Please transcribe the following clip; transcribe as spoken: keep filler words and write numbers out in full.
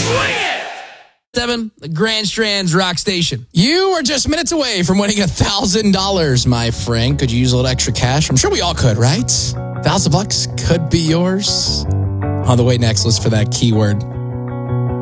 Seven, the Grand Strands Rock Station. You are just minutes away from winning one thousand dollars, my friend. Could you use a little extra cash? I'm sure we all could, right? one thousand bucks could be yours. On the way next, listen for that keyword.